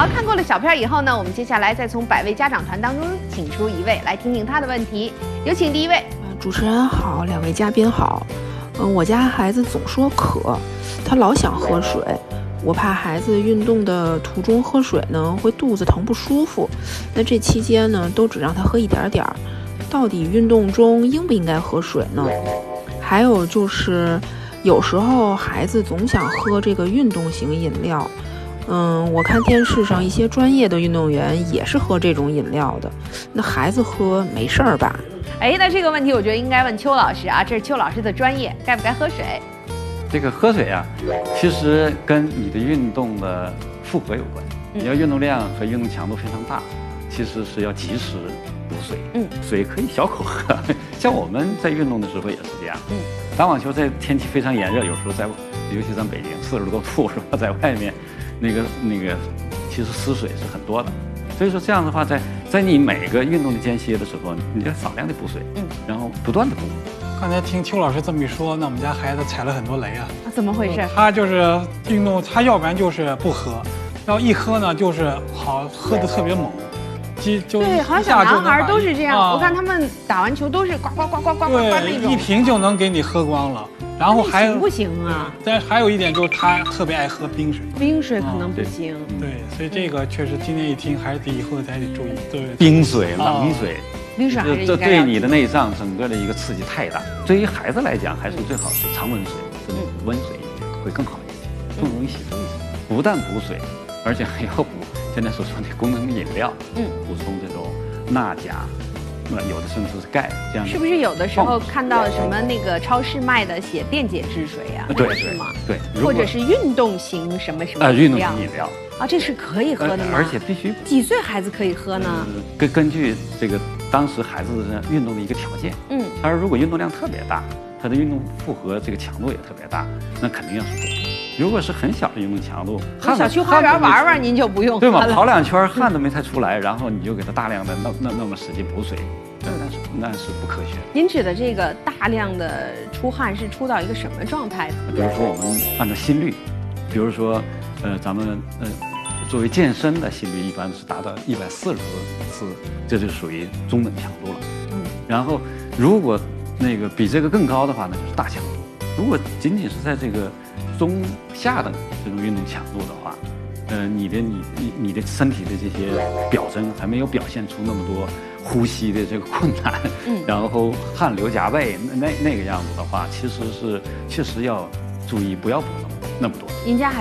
好看过了小片以后呢，我们接下来再从100位家长团当中请出一位来听听他的问题。有请第一位。 主持人好，两位嘉宾好。我家孩子总说渴，他老想喝水，我怕孩子运动的途中喝水呢会肚子疼不舒服。那这期间呢都只让他喝一点点儿，到底运动中应不应该喝水呢？还有就是有时候孩子总想喝这个运动型饮料。我看电视上一些专业的运动员也是喝这种饮料的，那孩子喝没事儿吧？ 那这个问题我觉得应该问邱老师啊，这是邱老师的专业，该不该喝水？ 这个喝水啊，其实跟你的运动的负荷有关。你要运动量和运动强度非常大，其实是要及时补水。水可以小口喝，像我们在运动的时候也是这样。打网球在天气非常炎热，有时候尤其在北京40多度是吧，在外面。那个，其实失水是很多的，所以说这样的话，在你每个运动的间歇的时候，你要少量的补水，然后不断的补。 刚才听邱老师这么一说，那我们家孩子踩了很多雷啊！ 怎么回事？ 他就是运动，他要不然就是不喝，要一喝呢就是好喝的特别猛， 对，好像小男孩都是这样。我看他们打完球都是呱呱呱呱呱呱那种， 一瓶就能给你喝光了。然后还有不行啊？ 但还有一点就是他特别爱喝冰水， 冰水可能不行。 对，所以这个确实今天一听还是得以后才得注意。对， 冰水、冷水， 冰水还是应该这对你的内脏整个的一个刺激太大。对于孩子来讲，还是最好是常温水，温水会更好一些，更容易吸收一些。不但补水，而且还要补现在所说的功能饮料，补充这种钠、钾。有的甚至是钙，这样是不是有的时候看到什么那个超市卖的写电解质水呀？ 对， 是吗？ 对， 或者是运动型什么什么运动型饮料啊，这是可以喝的吗？ 而且必须几岁孩子可以喝呢？ 根据这个当时孩子的运动的一个条件，他如果运动量特别大，他的运动负荷这个强度也特别大，那肯定要是补。如果是很小的运动强度， 小区花园玩玩您就不用喝了， 对吗？跑2圈汗都没太出来，然后你就给他大量的那么使劲补水，那是不科学的。 您指的这个大量的出汗是出到一个什么状态？ 比如说我们按照心率，比如说咱们作为健身的心率一般是达到140次，这就属于中等强度了。然后如果那个比这个更高的话，那就是大强度。如果仅仅是在这个中下的这种运动强度的话，你的身体的这些表征还没有表现出那么多呼吸的这个困难，然后汗流浃背那个样子的话，其实是确实要注意不要补那么多。 您家